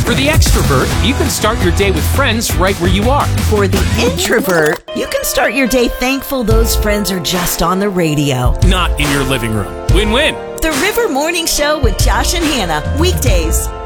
For the extrovert, you can start your day with friends right where you are. For the introvert, you can start your day thankful those friends are just on the radio. Not in your living room. Win-win. The River Morning Show with Josh and Hannah, weekdays